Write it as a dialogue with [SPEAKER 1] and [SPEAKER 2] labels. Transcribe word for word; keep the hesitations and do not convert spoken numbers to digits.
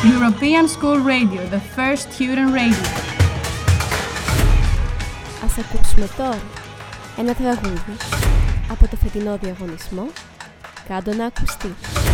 [SPEAKER 1] European School Radio, the first student radio.
[SPEAKER 2] Ας ακούσουμε τώρα ένα τραγούδι από το φετινό διαγωνισμό «Κάντο να ακουστεί».